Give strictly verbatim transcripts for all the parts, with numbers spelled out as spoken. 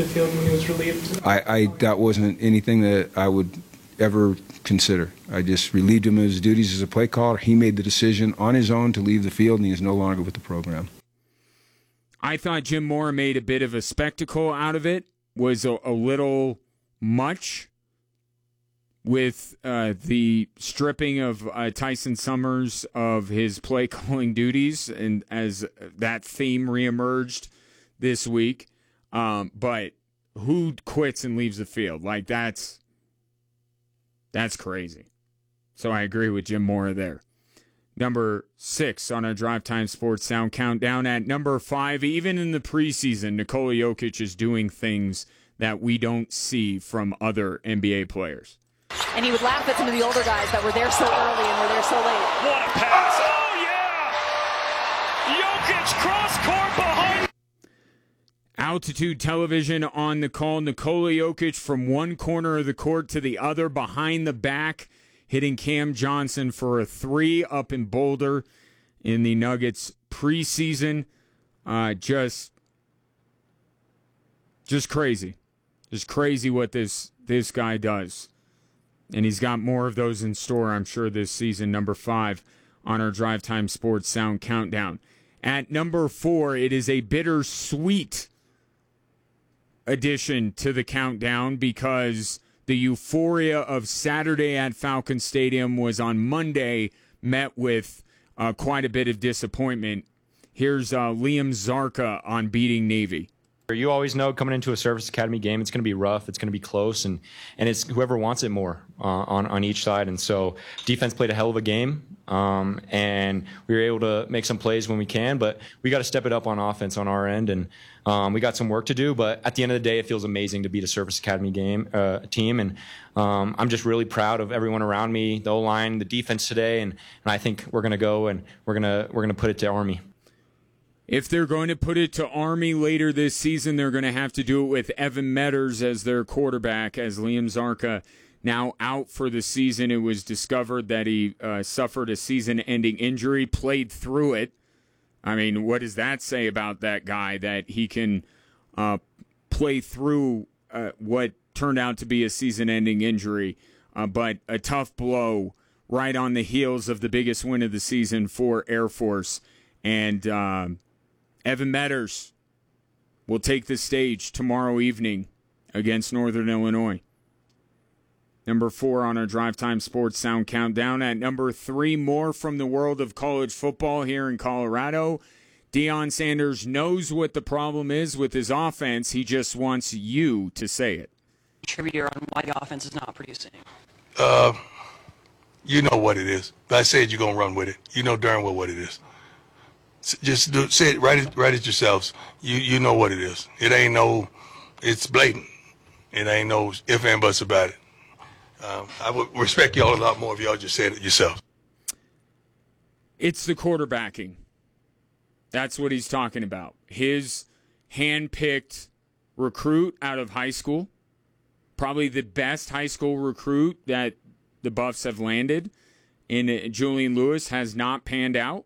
the field when he was relieved? I, I that wasn't anything that I would ever consider. I just relieved him of his duties as a play caller. He made the decision on his own to leave the field, and he is no longer with the program. I thought Jim Mora made a bit of a spectacle out of it, was a, a little much with uh, the stripping of uh, Tyson Summers of his play calling duties, and as that theme reemerged this week. Um, but who quits and leaves the field? Like, that's that's crazy. So I agree with Jim Mora there. Number six on our Drive Time Sports Sound Countdown. At number five, even in the preseason, Nikola Jokic is doing things that we don't see from other N B A players. And he would laugh at some of the older guys that were there so early and were there so late. What a pass. Oh, yeah. Jokic cross court behind. Altitude Television on the call. Nikola Jokic from one corner of the court to the other behind the back, hitting Cam Johnson for a three up in Boulder in the Nuggets preseason. Uh, just, just crazy. Just crazy what this, this guy does. And he's got more of those in store, I'm sure, this season. Number five on our Drive Time Sports Sound Countdown. At number four, it is a bittersweet addition to the countdown because the euphoria of Saturday at Falcon Stadium was on Monday met with uh, quite a bit of disappointment. Here's uh, Liam Zarka on beating Navy. You always know coming into a Service Academy game, it's going to be rough, it's going to be close, and, and it's whoever wants it more uh, on, on each side. And so defense played a hell of a game, um, and we were able to make some plays when we can, but we got to step it up on offense on our end, and um, we got some work to do. But at the end of the day, it feels amazing to beat a Service Academy game uh, team, and um, I'm just really proud of everyone around me, the O-line, the defense today, and, and I think we're going to go and we're going to we're going to put it to Army. If they're going to put it to Army later this season, they're going to have to do it with Evan Metters as their quarterback, as Liam Zarka now out for the season. It was discovered that he uh, suffered a season-ending injury, played through it. I mean, what does that say about that guy, that he can uh, play through uh, what turned out to be a season-ending injury? Uh, but a tough blow right on the heels of the biggest win of the season for Air Force. And um, Evan Metters will take the stage tomorrow evening against Northern Illinois. Number four on our Drive Time Sports Sound Countdown. At number three, more from the world of college football here in Colorado. Deion Sanders knows what the problem is with his offense. He just wants you to say it. Contributor on why the offense is not producing. Uh, you know what it is. I said you're going to run with it. You know darn well what it is. Just do, say it, write it, write it yourselves. You you know what it is. It ain't no, it's blatant. It ain't no ifs and buts about it. Um, I would respect y'all a lot more if y'all just said it yourselves. It's the quarterbacking. That's what he's talking about. His hand-picked recruit out of high school, probably the best high school recruit that the Buffs have landed, in Julian Lewis, has not panned out.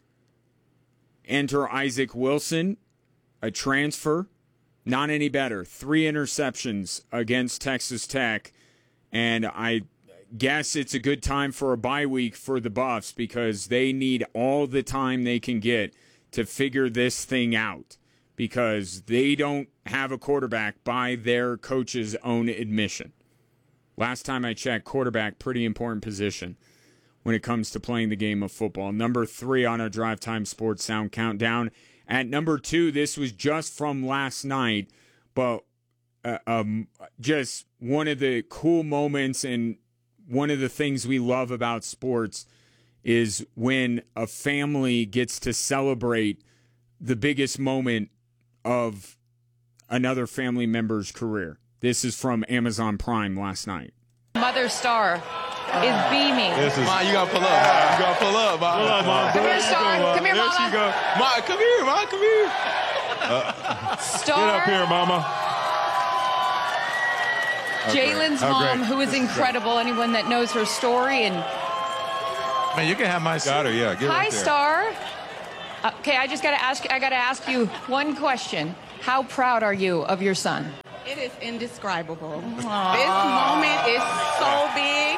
Enter Isaac Wilson, a transfer, not any better. Three interceptions against Texas Tech, and I guess it's a good time for a bye week for the Buffs because they need all the time they can get to figure this thing out because they don't have a quarterback by their coach's own admission. Last time I checked, quarterback, pretty important position when it comes to playing the game of football. Number three on our Drive Time Sports Sound Countdown. At number two, this was just from last night, but uh, um, just one of the cool moments and one of the things we love about sports is when a family gets to celebrate the biggest moment of another family member's career. This is from Amazon Prime last night. Mother Star is beaming. This is, Ma, you gotta pull up. You gotta pull up, Ma. Pull up, Ma. Come here, Star. Go, come here, there Mama. She go. Ma, come here, Ma. Come here. Uh, Star. Get up here, Mama. Jalen's mom, who is incredible. Anyone that knows her story and. Man, you can have my got her. Yeah. Get Hi, right there. Star. Okay, I just gotta ask. I gotta ask you one question. How proud are you of your son? indescribable. Aww. This moment is so big.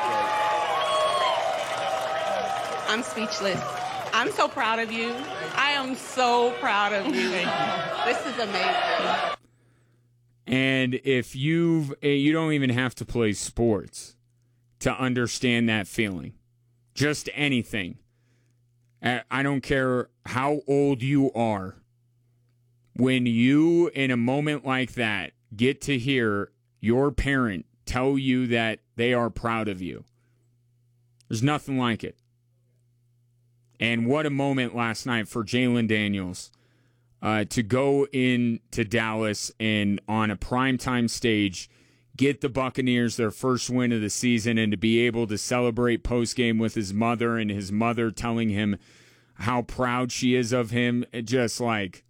I'm speechless. I'm so proud of you. I am so proud of you. This is amazing. And if you've, you don't even have to play sports to understand that feeling. Just anything. I don't care how old you are. When you, in a moment like that, get to hear your parent tell you that they are proud of you, there's nothing like it. And what a moment last night for Jalen Daniels uh, to go into Dallas and on a primetime stage, get the Buccaneers their first win of the season, and to be able to celebrate postgame with his mother and his mother telling him how proud she is of him. It just like,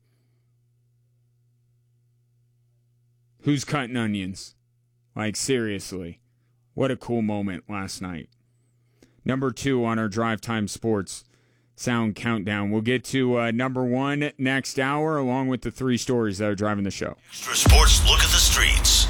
who's cutting onions? Like, seriously. What a cool moment last night. Number two on our Drive Time Sports Sound Countdown. We'll get to uh, number one next hour, along with the three stories that are driving the show. Extra Sports Look at the Streets.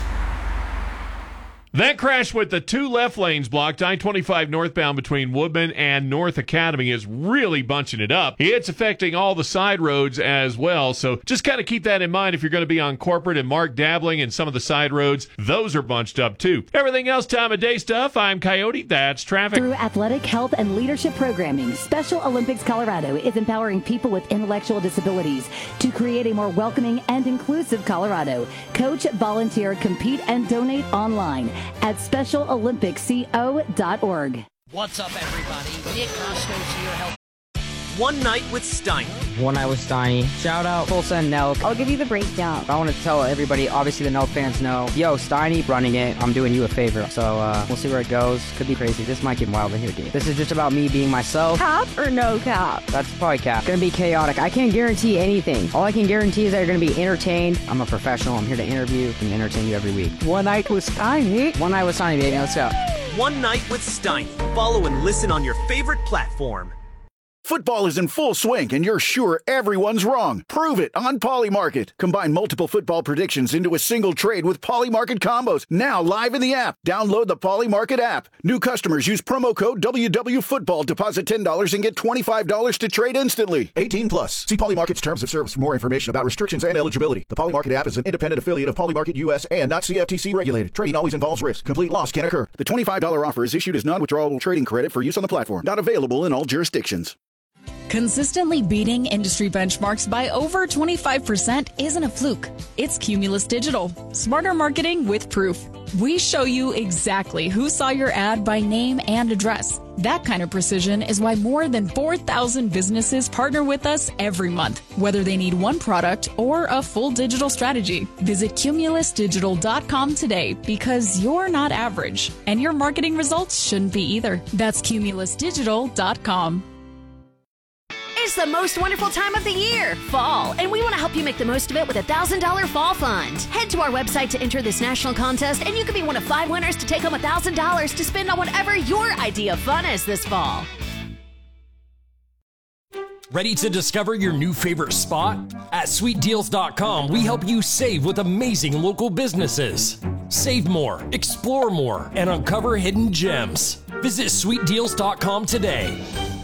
That crash with the two left lanes blocked, I twenty-five northbound between Woodman and North Academy, is really bunching it up. It's affecting all the side roads as well, so just kind of keep that in mind if you're going to be on Corporate and Mark Dabbling and some of the side roads. Those are bunched up too. Everything else time of day stuff, I'm Coyote. That's traffic. Through athletic, health, and leadership programming, Special Olympics Colorado is empowering people with intellectual disabilities to create a more welcoming and inclusive Colorado. Coach, volunteer, compete, and donate online at special olympics co dot org. What's up, everybody? Nick Costos here. Help. One Night with Steiny. One Night with Steiny. Shout out Tulsa and Nelk. I'll give you the breakdown. I want to tell everybody, obviously the Nelk fans know, yo, Steiny running it. I'm doing you a favor. So uh, we'll see where it goes. Could be crazy. This might get wild in here, dude. This is just about me being myself. Cap or no cap? That's probably cap. Gonna be chaotic. I can't guarantee anything. All I can guarantee is that you're gonna be entertained. I'm a professional. I'm here to interview and entertain you every week. One Night with Steiny. One Night with Steiny, baby. Let's go. One Night with Steiny. Follow and listen on your favorite platform. Football is in full swing, and you're sure everyone's wrong. Prove it on Polymarket. Combine multiple football predictions into a single trade with Polymarket combos. Now live in the app. Download the Polymarket app. New customers use promo code W W Football. Deposit ten dollars and get twenty-five dollars to trade instantly. eighteen plus. See Polymarket's terms of service for more information about restrictions and eligibility. The Polymarket app is an independent affiliate of Polymarket U S and not C F T C regulated. Trading always involves risk. Complete loss can occur. The twenty-five dollars offer is issued as non-withdrawable trading credit for use on the platform. Not available in all jurisdictions. Consistently beating industry benchmarks by over twenty-five percent isn't a fluke. It's Cumulus Digital. Smarter marketing with proof. We show you exactly who saw your ad by name and address. That kind of precision is why more than four thousand businesses partner with us every month, whether they need one product or a full digital strategy. Visit cumulus digital dot com today, because you're not average, and your marketing results shouldn't be either. That's cumulus digital dot com. It's the most wonderful time of the year, fall, and we want to help you make the most of it with a one thousand dollars Fall Fund. Head to our website to enter this national contest, and you could be one of five winners to take home one thousand dollars to spend on whatever your idea of fun is this fall. Ready to discover your new favorite spot? At sweet deals dot com, we help you save with amazing local businesses. Save more, explore more, and uncover hidden gems. Visit sweet deals dot com today.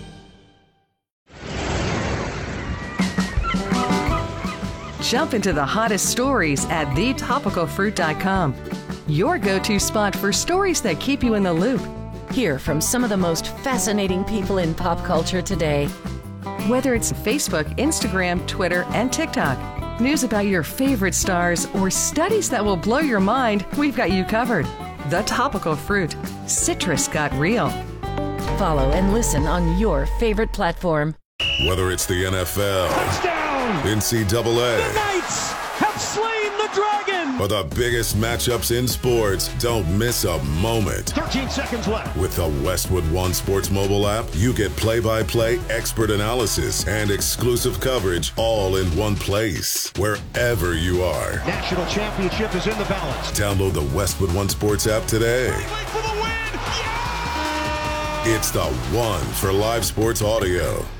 Jump into the hottest stories at the topical fruit dot com. Your go-to spot for stories that keep you in the loop. Hear from some of the most fascinating people in pop culture today. Whether it's Facebook, Instagram, Twitter, and TikTok, news about your favorite stars, or studies that will blow your mind, we've got you covered. The Topical Fruit. Citrus got real. Follow and listen on your favorite platform. Whether it's the N F L, touchdown, N C double A, the Knights have slain the dragon, or the biggest matchups in sports, don't miss a moment. thirteen seconds left. With the Westwood One Sports mobile app, you get play-by-play expert analysis and exclusive coverage all in one place, wherever you are. National championship is in the balance. Download the Westwood One Sports app today. For the win. Yeah! It's the one for live sports audio.